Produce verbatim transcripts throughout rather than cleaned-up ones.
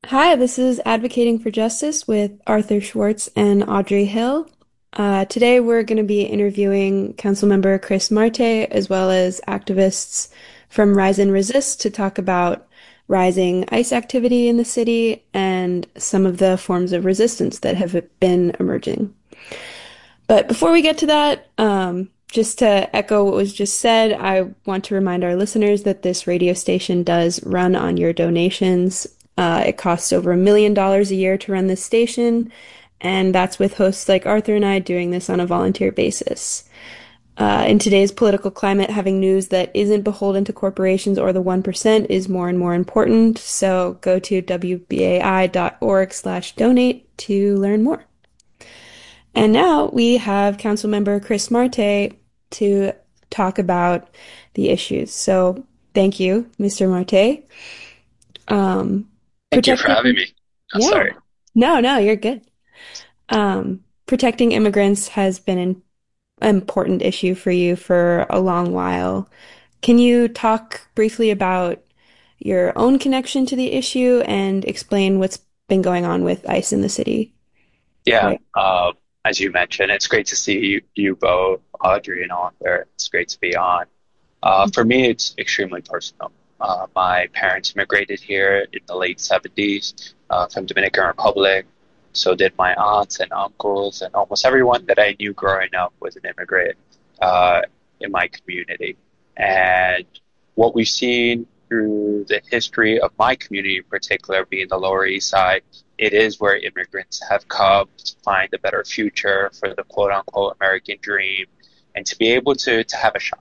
Hi, this is Advocating for Justice with Arthur Schwartz and Audrey Hill. Uh, today we're going to be interviewing Councilmember Chris Marte as well as activists from Rise and Resist to talk about rising ICE activity in the city and some of the forms of resistance that have been emerging. But before we get to that, um, just to echo what was just said, I want to remind our listeners that this radio station does run on your donations. Uh, it costs over a million dollars a year to run this station, and that's with hosts like Arthur and I doing this on a volunteer basis. Uh, in today's political climate, having news that isn't beholden to corporations or the one percent is more and more important. So go to w b a i dot org slash donate to learn more. And now we have Councilmember Chris Marte to talk about the issues. So thank you, Mister Marte. Um, Thank you for having protecting, me. I'm yeah, sorry. no, no, you're good. Um, protecting immigrants has been an important issue for you for a long while. Can you talk briefly about your own connection to the issue and explain what's been going on with ICE in the city? Yeah, Right. um, as you mentioned, it's great to see you, you both, Audrey and Arthur. It's great to be on. Uh, for me, it's extremely personal. Uh, my parents immigrated here in the late seventies uh, from Dominican Republic. So did my aunts and uncles, and almost everyone that I knew growing up was an immigrant uh, in my community. And what we've seen through the history of my community in particular, being the Lower East Side, it is where immigrants have come to find a better future for the quote unquote American dream and to be able to, to have a shot.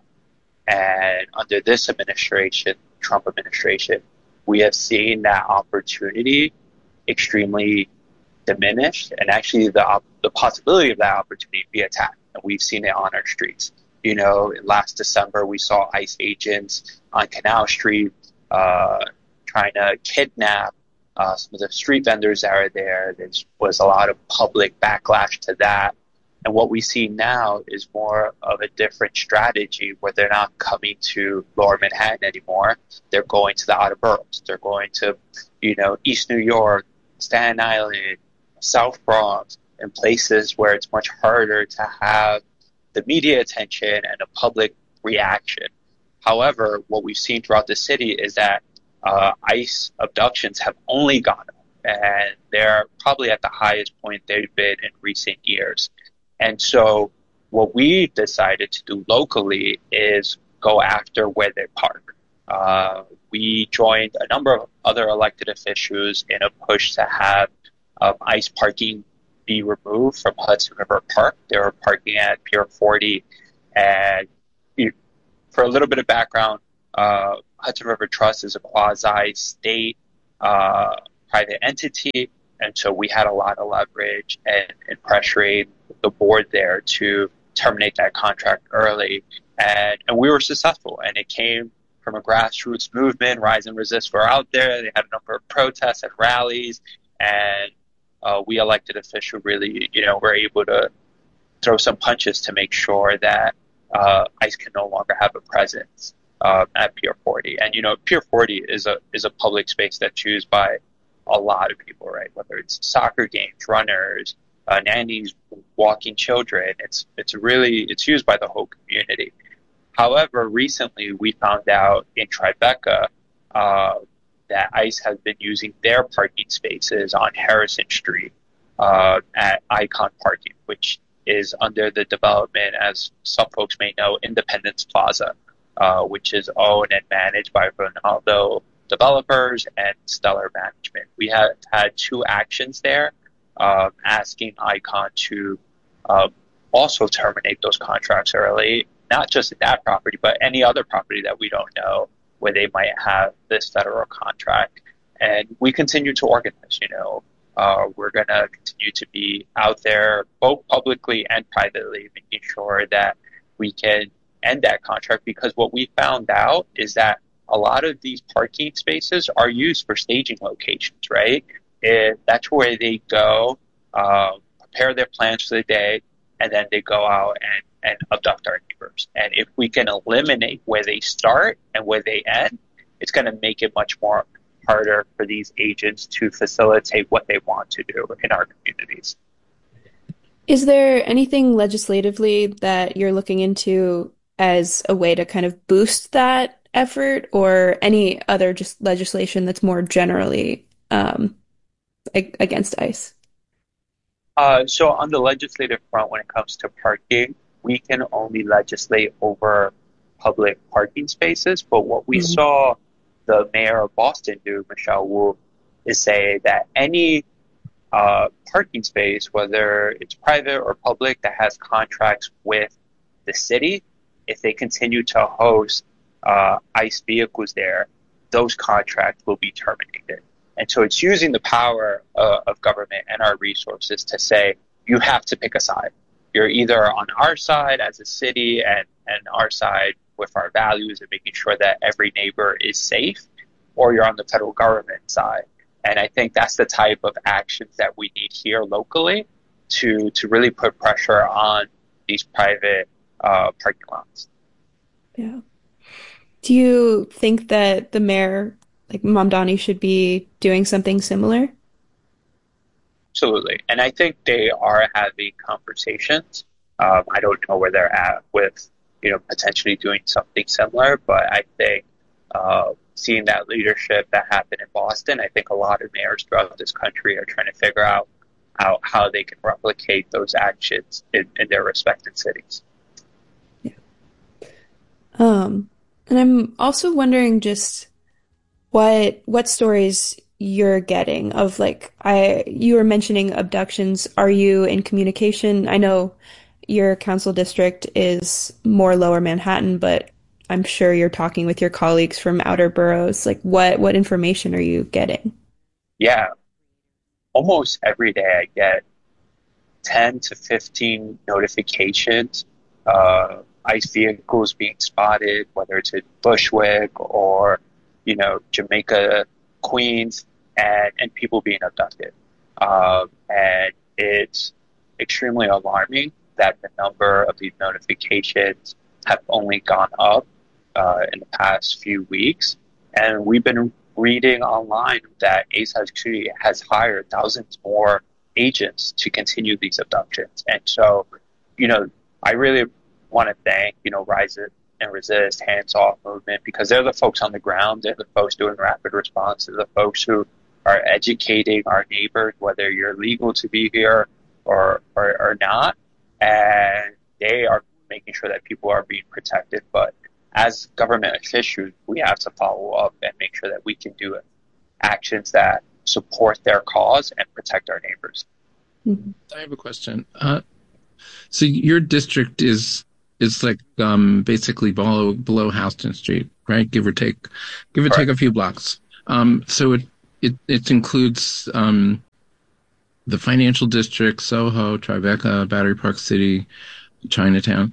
And under this administration, Trump administration, we have seen that opportunity extremely diminished and actually the, op- the possibility of that opportunity be attacked. And we've seen it on our streets. You know, last December, we saw ICE agents on Canal Street uh, trying to kidnap uh, some of the street vendors that are there. There was a lot of public backlash to that. And what we see now is more of a different strategy where they're not coming to Lower Manhattan anymore. They're going to the outer boroughs. They're going to, you know, East New York, Staten Island, South Bronx, and places where it's much harder to have the media attention and a public reaction. However, what we've seen throughout the city is that uh, ICE abductions have only gone up, and they're probably at the highest point they've been in recent years. And so what we decided to do locally is go after where they park. Uh, we joined a number of other elected officials in a push to have um, ICE parking be removed from Hudson River Park. They were parking at Pier forty. And for a little bit of background, uh, Hudson River Trust is a quasi-state uh, private entity. And so we had a lot of leverage and, and pressuring the board there to terminate that contract early. And, and we were successful. And it came from a grassroots movement. Rise and Resist were out there. They had a number of protests and rallies. And uh, we elected officials really, you know, were able to throw some punches to make sure that uh, ICE can no longer have a presence uh, at Pier forty. And, you know, Pier forty is a is a public space that's used by a lot of people, right? Whether it's soccer games, runners, uh, nannies, walking children. It's it's really it's used by the whole community. However, recently we found out in Tribeca uh, that ICE has been using their parking spaces on Harrison Street uh, at Icon Parking, which is under the development, as some folks may know, Independence Plaza, uh, which is owned and managed by Ronaldo developers and Stellar Management. We have had two actions there um, asking Icon to uh, also terminate those contracts early, not just at that property, but any other property that we don't know where they might have this federal contract. And we continue to organize, you know. Uh, we're going to continue to be out there, both publicly and privately, making sure that we can end that contract, because what we found out is that a lot of these parking spaces are used for staging locations, right? It, that's where they go, um, prepare their plans for the day, and then they go out and, and abduct our neighbors. And if we can eliminate where they start and where they end, it's going to make it much more harder for these agents to facilitate what they want to do in our communities. Is there anything legislatively that you're looking into as a way to kind of boost that effort, or any other just legislation that's more generally um, ag- against ICE? Uh, so on the legislative front, when it comes to parking, we can only legislate over public parking spaces. But what we Mhm. saw the mayor of Boston do, Michelle Wu, is say that any uh, parking space, whether it's private or public, that has contracts with the city, if they continue to host uh, ICE vehicles there, those contracts will be terminated. And so it's using the power uh, of government and our resources to say, you have to pick a side. You're either on our side as a city and, and our side with our values and making sure that every neighbor is safe, or you're on the federal government side. And I think that's the type of actions that we need here locally to to really put pressure on these private uh, parking lots. Yeah. Do you think that the mayor, like Mamdani, should be doing something similar? Absolutely. And I think they are having conversations. Um, I don't know where they're at with, you know, potentially doing something similar, but I think uh, seeing that leadership that happened in Boston, I think a lot of mayors throughout this country are trying to figure out how, how they can replicate those actions in, in their respective cities. Yeah. Um, and I'm also wondering just what what stories you're getting of, like, I you were mentioning abductions. Are you in communication? I know your council district is more Lower Manhattan, but I'm sure you're talking with your colleagues from outer boroughs. Like, what what information are you getting? Yeah, almost every day I get ten to fifteen notifications, uh, ICE vehicles being spotted, whether it's in Bushwick or, you know, Jamaica, Queens, and, and people being abducted. Um, and it's extremely alarming that the number of these notifications have only gone up uh, in the past few weeks. And we've been reading online that ACE has actually has hired thousands more agents to continue these abductions. And so, you know, I really want to thank, you know, Rise and Resist, Hands Off movement, because they're the folks on the ground. They're the folks doing rapid response. They're the folks who are educating our neighbors, whether you're legal to be here or, or, or not. And they are making sure that people are being protected. But as government officials, we have to follow up and make sure that we can do actions that support their cause and protect our neighbors. Mhm. I have a question. Uh, so your district is is like um, basically below below Houston Street, right? Give or take, give or take Correct. a few blocks. Um, so it it it includes um, the financial district, Soho, Tribeca, Battery Park City, Chinatown.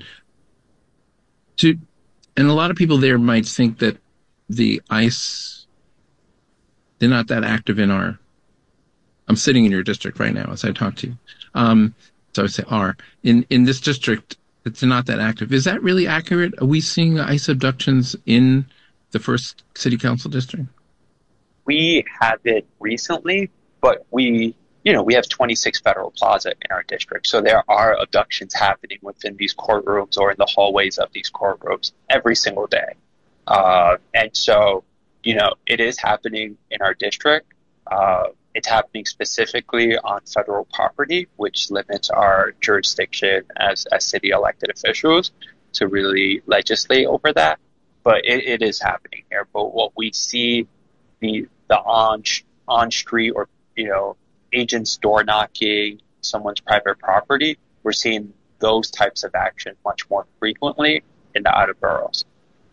To, and a lot of people there might think that the ICE, they're not that active in our. I'm sitting in your district right now as I talk to you. Um, so I say are in in this district. It's not that active. Is that really accurate? Are we seeing ICE abductions in the first city council district? We have it recently, but we, you know, we have twenty-six Federal Plaza in our district. So there are abductions happening within these courtrooms or in the hallways of these courtrooms every single day. Uh, and so, you know, it is happening in our district. Uh, it's happening specifically on federal property, which limits our jurisdiction as, as city elected officials to really legislate over that. But it, it is happening here. But what we see, the the on on street or, you know, agents door knocking someone's private property, we're seeing those types of action much more frequently in the outer boroughs.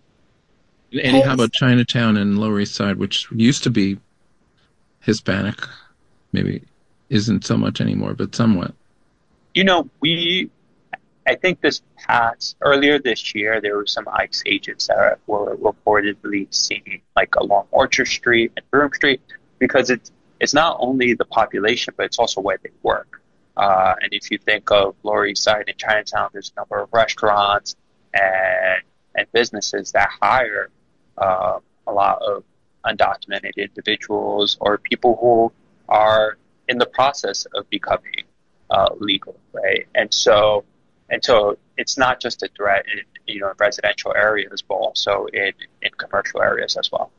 And how about Chinatown and Lower East Side, which used to be Hispanic, maybe isn't so much anymore, but somewhat. You know, we, I think this past, earlier this year, there were some ICE agents that were reportedly seen like along Orchard Street and Broome Street, because it's, it's not only the population, but it's also where they work. Uh, and if you think of Lower East Side and Chinatown, there's a number of restaurants and, and businesses that hire uh, a lot of undocumented individuals or people who are in the process of becoming uh, legal, right? And so, and so it's not just a threat in, you know, in residential areas, but also in, in commercial areas as well.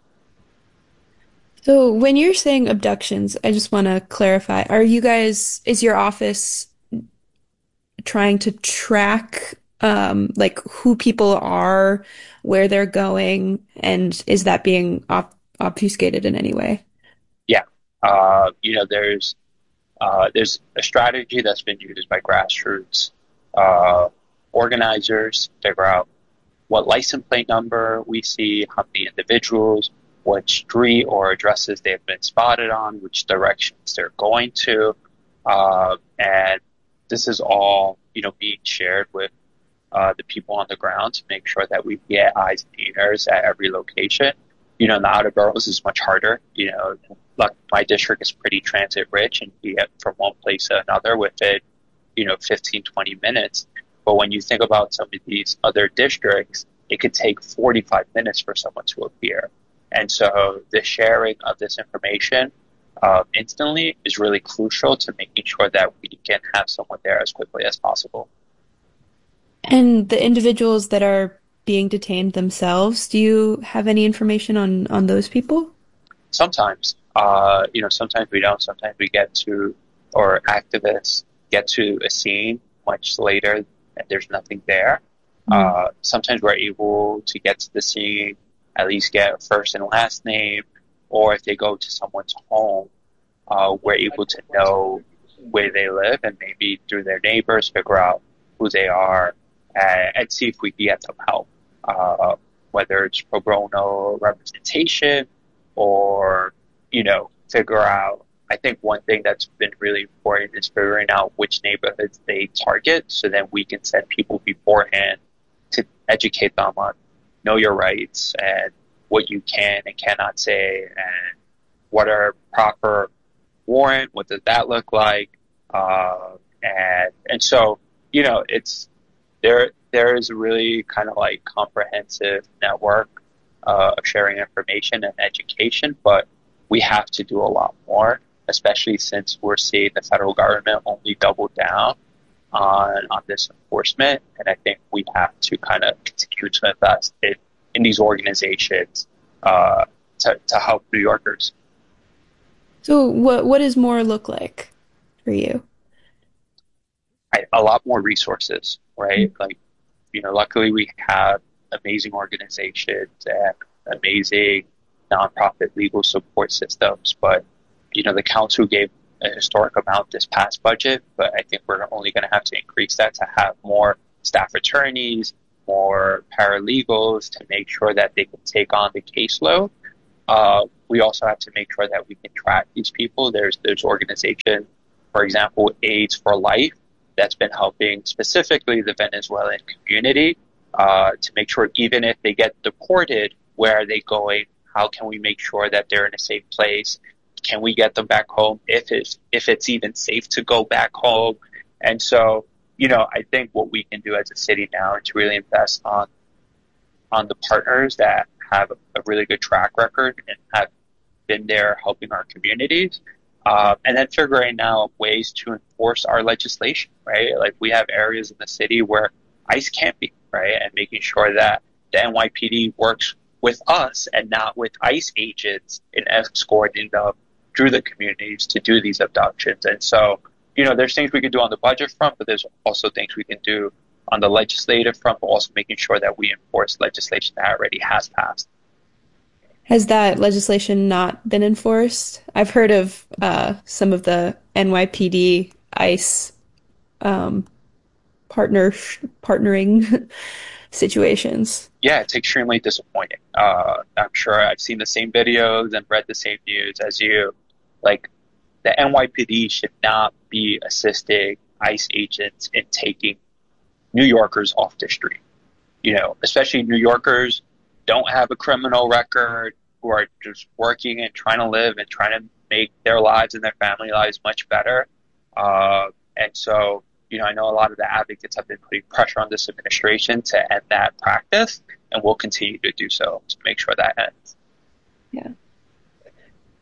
So when you're saying abductions, I just want to clarify, are you guys, is your office trying to track um like who people are, where they're going, and is that being op obfuscated in any way? Yeah. Uh, you know, there's uh, there's a strategy that's been used by grassroots uh, organizers to figure out what license plate number we see, how many individuals, what street or addresses they've been spotted on, which directions they're going to, uh, and this is all, you know, being shared with uh, the people on the ground to make sure that we get eyes and ears at every location. You know, in the outer boroughs is much harder. You know, like my district is pretty transit rich and you get from one place to another within, you know, fifteen, twenty minutes. But when you think about some of these other districts, it could take forty-five minutes for someone to appear. And so the sharing of this information uh, instantly is really crucial to making sure that we can have someone there as quickly as possible. And the individuals that are being detained themselves, do you have any information on on those people? Sometimes, uh, you know, sometimes we don't. Sometimes we get to, or activists get to a scene much later and there's nothing there. Mm. Uh, sometimes we're able to get to the scene, at least get a first and last name, or if they go to someone's home, uh, we're able to know where they live and maybe through their neighbors figure out who they are and, and see if we can get them help, uh, whether it's pro bono representation or, you know, figure out. I think one thing that's been really important is figuring out which neighborhoods they target so then we can send people beforehand to educate them on know your rights and what you can and cannot say and what are proper warrant, what does that look like? Uh, and and so, you know, it's there there is a really kind of like comprehensive network uh, of sharing information and education, but we have to do a lot more, especially since we're seeing the federal government only double down on on this enforcement, and I think we have to kind of continue to invest in, in these organizations uh, to to help New Yorkers. So what what does more look like for you? I, a lot more resources, right? Like, you know, luckily we have amazing organizations and amazing nonprofit legal support systems, but you know, the council gave a historic amount this past budget, but I think we're only going to have to increase that to have more staff attorneys, more paralegals to make sure that they can take on the caseload. Uh, we also have to make sure that we can track these people. There's there's organization, for example, AIDS for Life, that's been helping specifically the Venezuelan community uh, to make sure even if they get deported, where are they going? How can we make sure that they're in a safe place? Can we get them back home if it's, if it's even safe to go back home? And so, you know, I think what we can do as a city now is really invest on on the partners that have a, a really good track record and have been there helping our communities. Uh, and then figuring out ways to enforce our legislation, right? Like we have areas in the city where ICE can't be, right? And making sure that the N Y P D works with us and not with ICE agents in escorting them through the communities to do these abductions. And so, you know, there's things we can do on the budget front, but there's also things we can do on the legislative front, but also making sure that we enforce legislation that already has passed. Has that legislation not been enforced? I've heard of uh, some of the N Y P D ICE um, partner partnering situations. Yeah, it's extremely disappointing. Uh, I'm sure I've seen the same videos and read the same news as you. Like, the N Y P D should not be assisting ICE agents in taking New Yorkers off the street. You know, especially New Yorkers don't have a criminal record, who are just working and trying to live and trying to make their lives and their family lives much better. Uh, and so, you know, I know a lot of the advocates have been putting pressure on this administration to end that practice, and we'll continue to do so to make sure that ends. Yeah.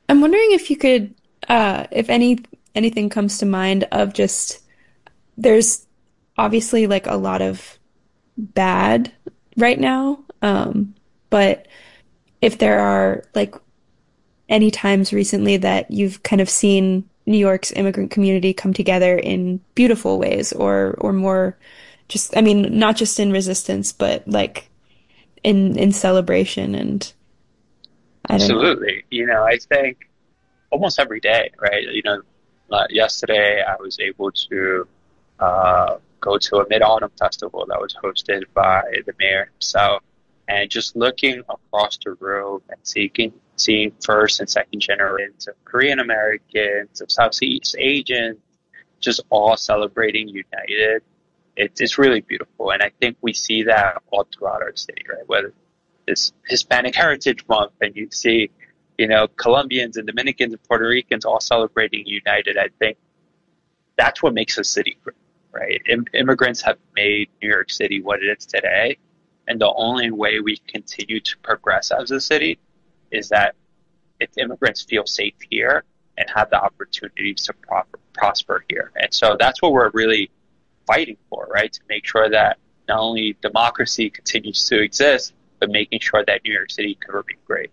I'm wondering if you could, uh, if any anything comes to mind of just there's obviously like a lot of bad right now, um, but if there are like any times recently that you've kind of seen New York's immigrant community come together in beautiful ways or or more just I mean not just in resistance but like in in celebration and I don't know. Absolutely. You know, I think almost every day, right? You know, uh, yesterday I was able to uh, go to a Mid-Autumn Festival that was hosted by the mayor himself, and just looking across the room and seeing, seeing first and second generations of Korean Americans, of Southeast Asians, just all celebrating united. It, it's really beautiful, and I think we see that all throughout our city, right? Whether it's Hispanic Heritage Month, and you see, you know, Colombians and Dominicans and Puerto Ricans all celebrating united. I think that's what makes a city great, right? Im- immigrants have made New York City what it is today, and the only way we continue to progress as a city is that if immigrants feel safe here and have the opportunities to pro- prosper here. And so that's what we're really fighting for, right? To make sure that not only democracy continues to exist, but making sure that New York City can remain great.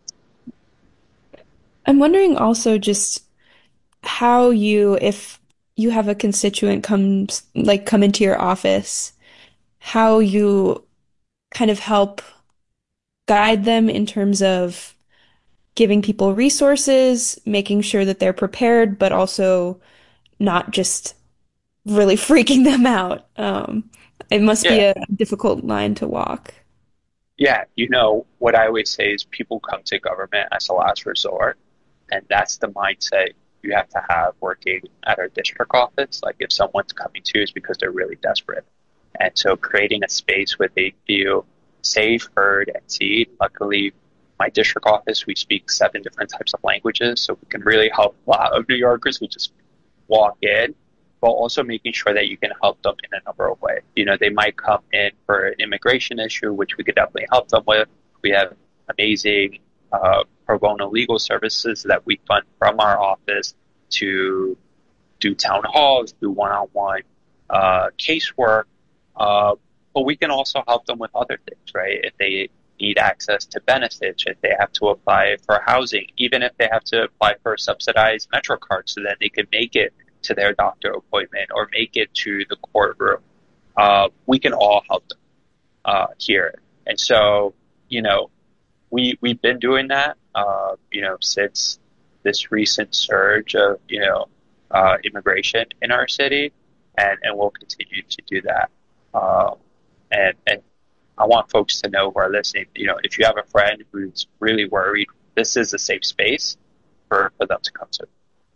I'm wondering also just how you if you have a constituent comes like come into your office, how you kind of help guide them in terms of giving people resources, making sure that they're prepared, but also not just really freaking them out. Um, it must be Yeah. a difficult line to walk. Yeah. You know, what I always say is people come to government as a last resort. And that's the mindset you have to have working at our district office. Like if someone's coming to you, it's because they're really desperate. And so creating a space where they feel safe, heard, and seen. Luckily, my district office, we speak seven different types of languages. So we can really help a lot of New Yorkers who just walk in, but also making sure that you can help them in a number of ways. You know, they might come in for an immigration issue, which we could definitely help them with. We have amazing uh, pro bono legal services that we fund from our office to do town halls, do one-on-one uh, casework. Uh, but we can also help them with other things, right? If they need access to benefits, if they have to apply for housing, even if they have to apply for a subsidized Metro card so that they can make it to their doctor appointment or make it to the courtroom, uh, we can all help them uh, here. And so, you know, we we've been doing that, uh, you know, since this recent surge of you know uh, immigration in our city, and, and we'll continue to do that. Um, and and I want folks to know who are listening, you know, if you have a friend who's really worried, this is a safe space for, for them to come to.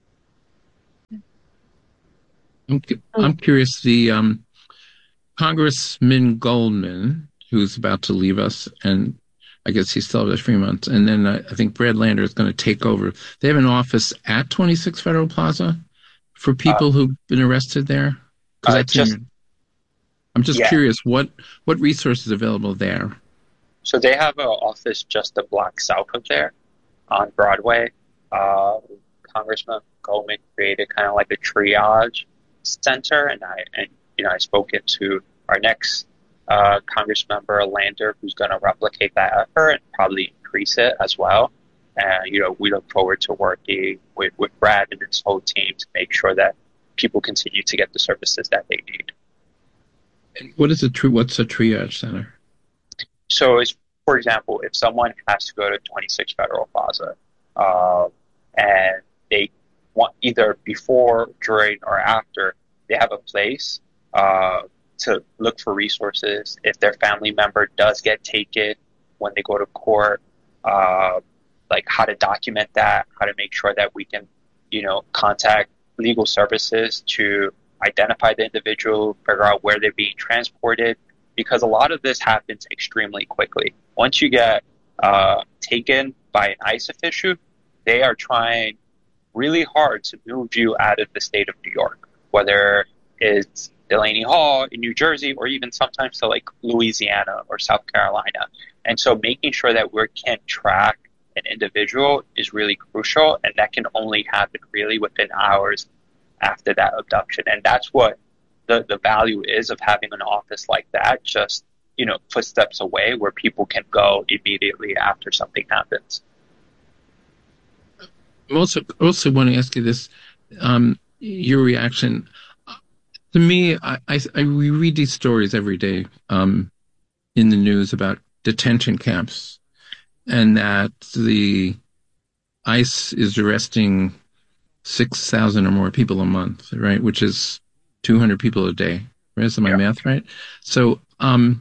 I'm, I'm curious. The um, Congressman Goldman, who's about to leave us, and I guess he's still at Fremont, and then I, I think Brad Lander is going to take over. They have an office at twenty-six Federal Plaza for people uh, who've been arrested there. Because uh, that's just, in, I'm just yeah. curious what what resources are available there. So they have an office just a block south of there, on Broadway. Uh, Congressman Goldman created kind of like a triage center, and I and you know I spoken to our next uh, Congressmember Lander, who's going to replicate that effort and probably increase it as well. And you know we look forward to working with, with Brad and his whole team to make sure that people continue to get the services that they need. And what is a true? What's a triage center? So, it's, for example, if someone has to go to twenty-six Federal Plaza, uh, and they want either before, during, or after, they have a place uh, to look for resources. If their family member does get taken when they go to court, uh, like how to document that, how to make sure that we can, you know, contact legal services to identify the individual, figure out where they're being transported, because a lot of this happens extremely quickly. Once you get uh, taken by an ICE official, they are trying really hard to move you out of the state of New York, whether it's Delaney Hall in New Jersey or even sometimes to like Louisiana or South Carolina. And so making sure that we can track an individual is really crucial, and that can only happen really within hours after that abduction. And that's what the, the value is of having an office like that, just, you know, footsteps away where people can go immediately after something happens. I also also want to ask you this, um, your reaction. To me, I, I, I we read these stories every day um, in the news about detention camps, and that the ICE is arresting six thousand or more people a month, right? Which is two hundred people a day. Right? Is my yeah. math right? So, um,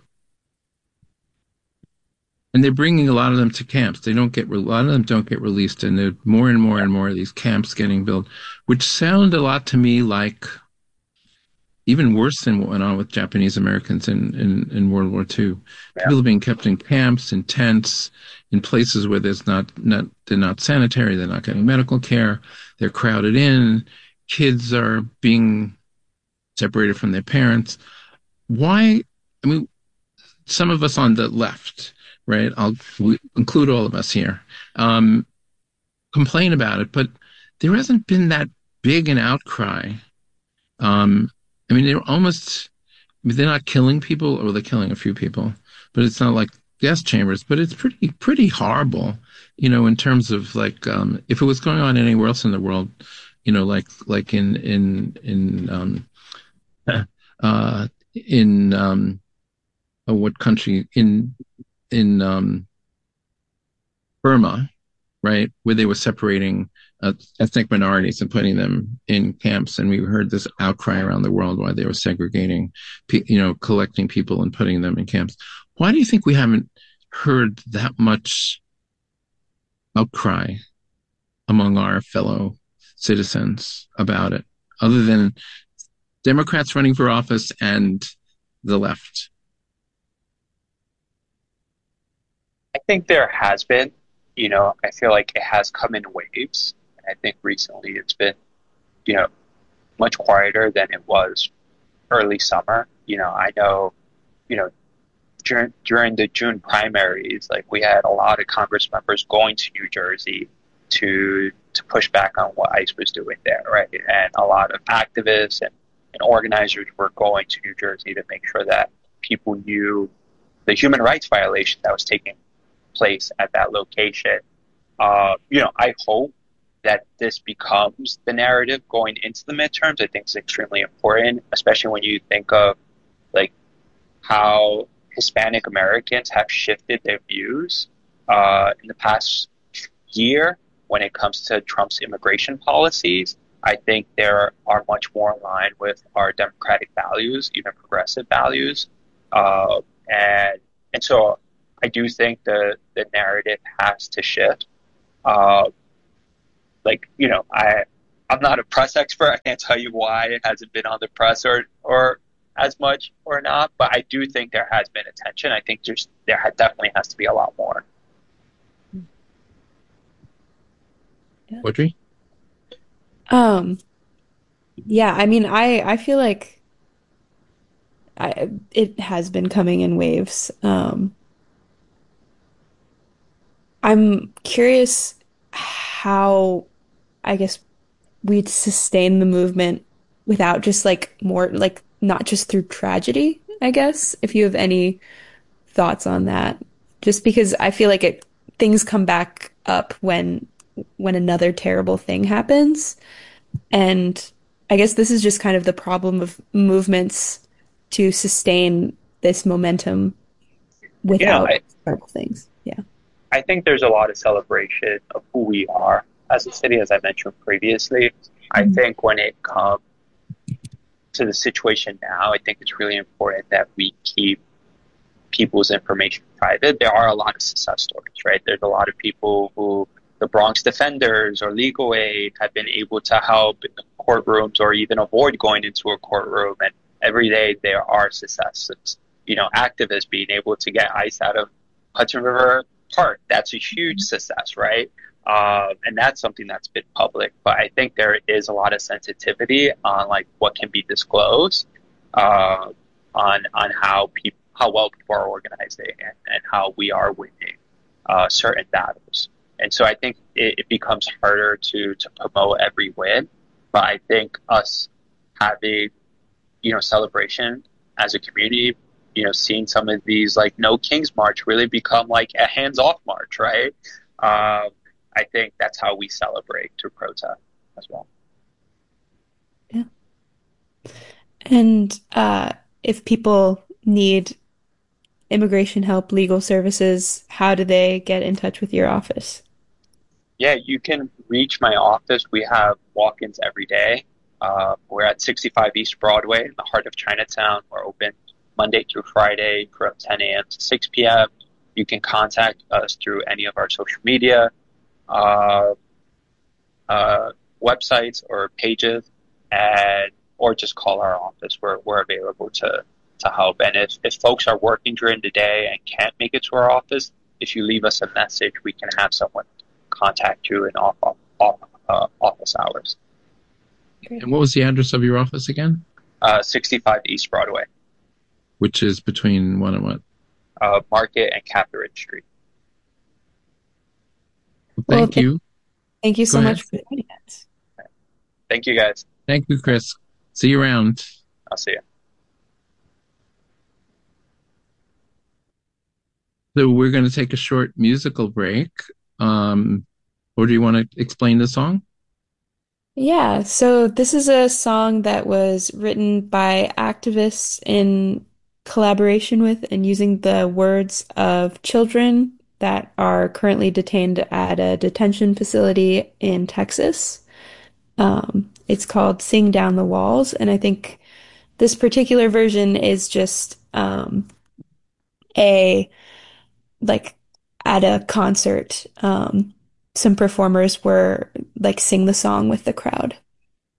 and they're bringing a lot of them to camps. They don't get, a lot of them don't get released, and there are more and more and more of these camps getting built, which sound a lot to me like even worse than what went on with Japanese Americans in, in, in World War Two. Yeah. People are being kept in camps, in tents, in places where there's not, not, they're not sanitary, they're not getting medical care, they're crowded in, kids are being separated from their parents. Why, I mean, some of us on the left, right, I'll we include all of us here, um, complain about it, but there hasn't been that big an outcry. Um, I mean, they're almost, I mean, they're not killing people, or they're killing a few people, but it's not like gas chambers, but it's pretty, pretty horrible, you know, in terms of like, um, if it was going on anywhere else in the world, you know, like, like in, in, in, um, uh, in, um, oh, what country, in, in, um, Burma, right, where they were separating uh, ethnic minorities and putting them in camps, and we heard this outcry around the world why they were segregating, you know, collecting people and putting them in camps. Why do you think we haven't heard that much outcry among our fellow citizens about it, other than Democrats running for office and the left? I think there has been. You know, I feel like it has come in waves. I think recently it's been, you know, much quieter than it was early summer. You know, I know, you know, during, during the June primaries, like we had a lot of Congress members going to New Jersey to to push back on what ICE was doing there, right? And a lot of activists and, and organizers were going to New Jersey to make sure that people knew the human rights violation that was taking place at that location. Uh, you know, I hope that this becomes the narrative going into the midterms. I think it's extremely important, especially when you think of like how Hispanic Americans have shifted their views uh, in the past year when it comes to Trump's immigration policies. I think they are much more aligned with our democratic values, even progressive values, uh, and and so I do think the the narrative has to shift. Uh, like, you know, I, I'm not a press expert. I can't tell you why it hasn't been on the press or, or as much or not, but I do think there has been attention. I think there's, there definitely has to be a lot more. Audrey? Um, yeah, I mean, I, I feel like I, it has been coming in waves. Um, I'm curious how, I guess, we'd sustain the movement without just like more, like not just through tragedy, I guess, if you have any thoughts on that. Just because I feel like it, things come back up when, when another terrible thing happens. And I guess this is just kind of the problem of movements to sustain this momentum without yeah, I, terrible things. Yeah. I think there's a lot of celebration of who we are as a city, as I mentioned previously. Mm-hmm. I think when it comes to the situation now, I think it's really important that we keep people's information private. There are a lot of success stories, right? There's a lot of people who the Bronx Defenders or Legal Aid have been able to help in the courtrooms or even avoid going into a courtroom. And every day there are successes. You know, activists being able to get ICE out of Hudson River Park. That's a huge success, right? Um, and that's something that's been public. But I think there is a lot of sensitivity on like what can be disclosed, uh, on on how people how well people are organizing and, and how we are winning uh, certain battles. And so I think it, it becomes harder to to promote every win. But I think us having, you know, celebration as a community, you know, seeing some of these like No Kings March really become like a hands off march, right? Um, I think that's how we celebrate through protest as well. Yeah. And uh, if people need immigration help, legal services, how do they get in touch with your office? Yeah, you can reach my office. We have walk-ins every day. Uh, we're at sixty-five East Broadway in the heart of Chinatown. We're open Monday through Friday from ten a m to six p m. You can contact us through any of our social media, uh, uh, websites or pages, and or just call our office. We're we're available to to help. And if if folks are working during the day and can't make it to our office, if you leave us a message, we can have someone contact you in off, off uh, office hours. And what was the address of your office again? Uh, sixty-five East Broadway, Which is between what and what? uh, Market and Catherine Street. Well, Well, thank th you. thank you Go so ahead. much for joining us. Thank you, guys. Thank you, Chris. See you around. I'll see you. So we're going to take a short musical break. Um, or do you want to explain the song? Yeah, so this is a song that was written by activists in collaboration with and using the words of children that are currently detained at a detention facility in Texas. Um, it's called Sing Down the Walls, and I think this particular version is just um, a like at a concert, um, some performers were like sing the song with the crowd.